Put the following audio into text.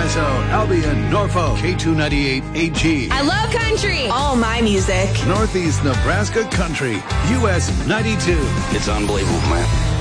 Paso, Albion, Norfolk, K298 AG. I love country. All my music. Northeast Nebraska Country, US 92. It's unbelievable, man.